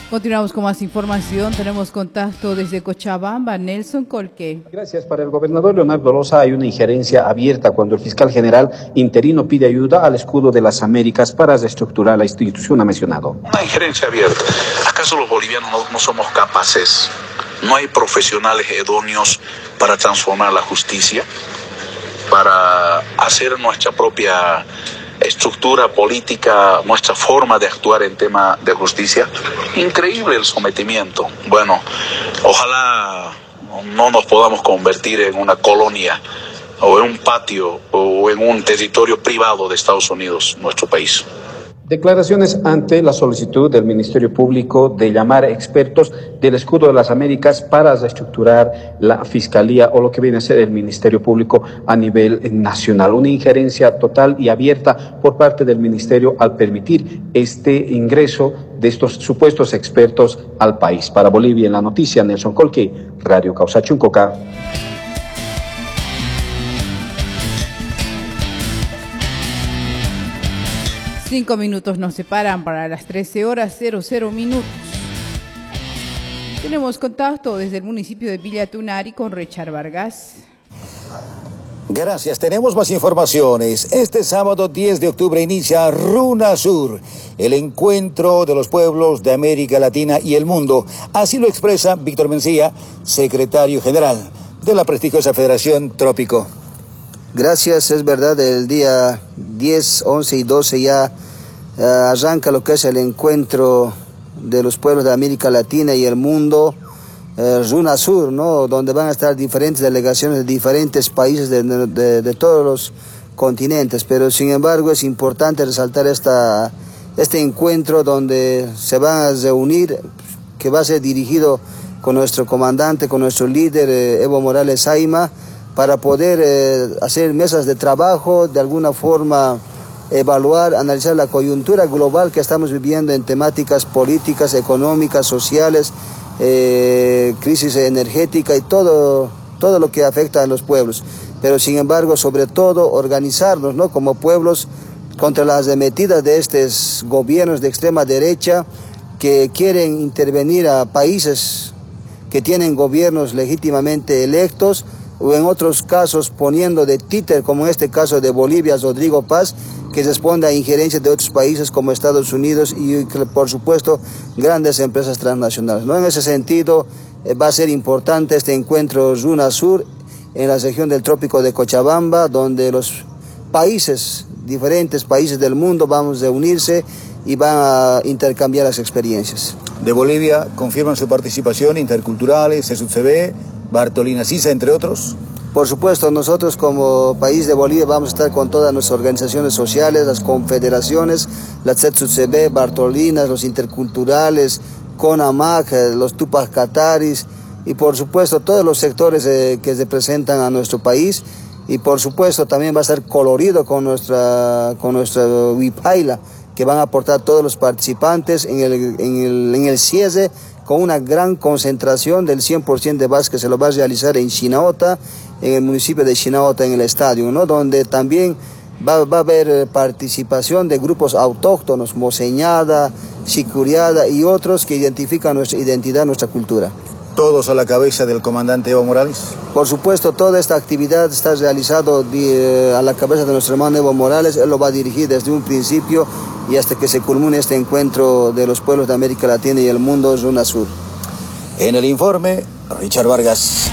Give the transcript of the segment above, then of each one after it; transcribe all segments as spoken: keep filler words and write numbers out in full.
Continuamos con más información. Tenemos contacto desde Cochabamba, Nelson Colque. Gracias. Para el gobernador Leonardo Loza hay una injerencia abierta cuando el fiscal general interino pide ayuda al escudo de las Américas para reestructurar la institución, ha mencionado. Una injerencia abierta. ¿Acaso los bolivianos no, no somos capaces? ¿No hay profesionales idóneos para transformar la justicia? Para hacer nuestra propia estructura política, nuestra forma de actuar en tema de justicia. Increíble el sometimiento. Bueno, ojalá no nos podamos convertir en una colonia o en un patio o en un territorio privado de Estados Unidos, nuestro país. Declaraciones ante la solicitud del Ministerio Público de llamar expertos del Escudo de las Américas para reestructurar la Fiscalía o lo que viene a ser el Ministerio Público a nivel nacional. Una injerencia total y abierta por parte del Ministerio al permitir este ingreso de estos supuestos expertos al país. Para Bolivia en la noticia, Nelson Colque, Radio Causa Chuncoca. Cinco minutos nos separan para las trece horas, cero cero minutos. Tenemos contacto desde el municipio de Villa Tunari con Richard Vargas. Gracias, tenemos más informaciones. Este sábado diez de octubre inicia RUNASUR, el encuentro de los pueblos de América Latina y el mundo. Así lo expresa Víctor Mencía, secretario general de la prestigiosa Federación Trópico. Gracias, es verdad, el día diez, once y doce ya uh, arranca lo que es el encuentro de los pueblos de América Latina y el mundo, uh, RUNASUR, ¿no? Donde van a estar diferentes delegaciones de diferentes países de, de, de todos los continentes, pero sin embargo es importante resaltar esta, este encuentro donde se van a reunir, que va a ser dirigido con nuestro comandante, con nuestro líder eh, Evo Morales Saima, para poder eh, hacer mesas de trabajo, de alguna forma evaluar, analizar la coyuntura global que estamos viviendo en temáticas políticas, económicas, sociales, eh, crisis energética y todo, todo lo que afecta a los pueblos. Pero sin embargo, sobre todo, organizarnos, ¿no?, como pueblos contra las arremetidas de estos gobiernos de extrema derecha que quieren intervenir a países que tienen gobiernos legítimamente electos, o en otros casos poniendo de títer, como en este caso de Bolivia, Rodrigo Paz, que responde a injerencias de otros países como Estados Unidos y, por supuesto, grandes empresas transnacionales, ¿no? En ese sentido, eh, va a ser importante este encuentro RUNASUR en la región del Trópico de Cochabamba, donde los países, diferentes países del mundo, vamos a unirse y van a intercambiar las experiencias. De Bolivia confirman su participación Interculturales, ESUTCB, Bartolina Sisa, entre otros. Por supuesto, nosotros como país de Bolivia vamos a estar con todas nuestras organizaciones sociales, las confederaciones, la C E T S U C B, Bartolinas, los Interculturales, CONAMAC, los Tupac Cataris y por supuesto todos los sectores eh, que representan a nuestro país. Y por supuesto también va a estar colorido con nuestra, con nuestra huipaila, que van a aportar todos los participantes en el, en el, en el cierre, con una gran concentración del cien por ciento de base que se lo va a realizar en Chinaota, en el municipio de Chinaota, en el estadio, ¿no?, donde también va, va a haber participación de grupos autóctonos, Moseñada, Chicuriada y otros que identifican nuestra identidad, nuestra cultura. ¿Todos a la cabeza del comandante Evo Morales? Por supuesto, toda esta actividad está realizada a la cabeza de nuestro hermano Evo Morales. Él lo va a dirigir desde un principio y hasta que se culmine este encuentro de los pueblos de América Latina y el mundo RUNASUR. En el informe, Richard Vargas.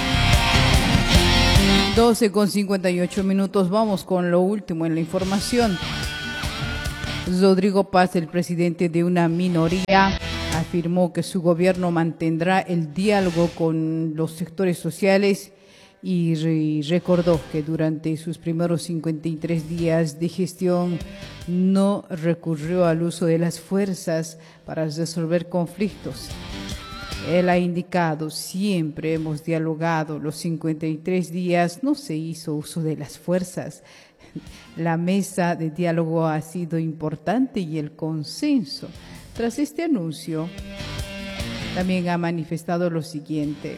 doce con cincuenta y ocho minutos, vamos con lo último en la información. Rodrigo Paz, el presidente de una minoría, afirmó que su gobierno mantendrá el diálogo con los sectores sociales y re recordó que durante sus primeros cincuenta y tres días de gestión no recurrió al uso de las fuerzas para resolver conflictos. Él ha indicado, siempre hemos dialogado, los cincuenta y tres días no se hizo uso de las fuerzas. La mesa de diálogo ha sido importante y el consenso. Tras este anuncio, también ha manifestado lo siguiente.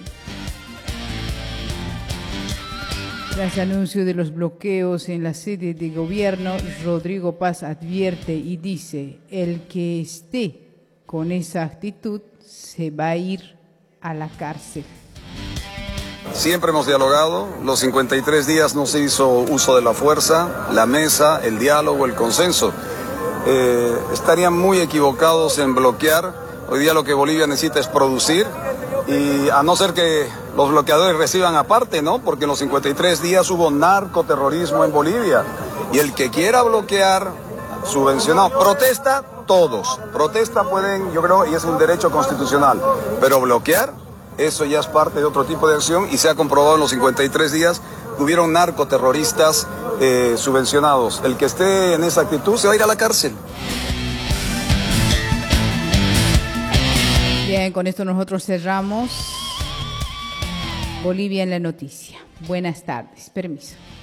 Tras anuncio de los bloqueos en la sede de gobierno, Rodrigo Paz advierte y dice, el que esté con esa actitud se va a ir a la cárcel. Siempre hemos dialogado, los cincuenta y tres días no se hizo uso de la fuerza, la mesa, el diálogo, el consenso. Eh, estarían muy equivocados en bloquear. Hoy día lo que Bolivia necesita es producir, y a no ser que los bloqueadores reciban aparte, ¿no? Porque en los cincuenta y tres días hubo narcoterrorismo en Bolivia, y el que quiera bloquear, subvencionado, protesta todos, protesta pueden, yo creo, y es un derecho constitucional, pero bloquear, eso ya es parte de otro tipo de acción, y se ha comprobado en los cincuenta y tres días que hubieron narcoterroristas eh, subvencionados. El que esté en esa actitud se va a ir a la cárcel. Bien, con esto nosotros cerramos Bolivia en la noticia. Buenas tardes. Permiso.